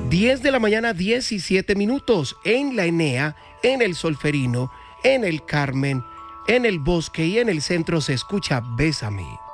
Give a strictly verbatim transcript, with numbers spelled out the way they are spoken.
diez de la mañana, diecisiete minutos, en la Enea, en el Solferino, en el Carmen, en el Bosque y en el Centro se escucha Bésame.